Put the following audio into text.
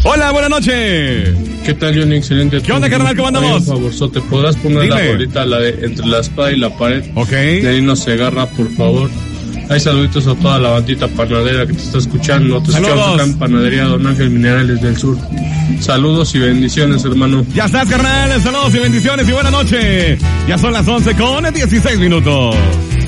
Hola, buenas noches. ¿Qué tal, Johnny? Excelente. ¿Qué onda, carnal? ¿Cómo andamos? Por favor, ¿te podrás poner Dime. la bolita, la de entre la espada y la pared? Ok. De Nino Segarra, por favor. Hay saluditos a toda la bandita panadera que te está escuchando. Te Saludos. escuchamos acá en Panadería Don Ángel Minerales del Sur. Saludos y bendiciones, hermano. Ya estás, carnal. Saludos y bendiciones y buenas noches. Ya son las 11:16 minutos.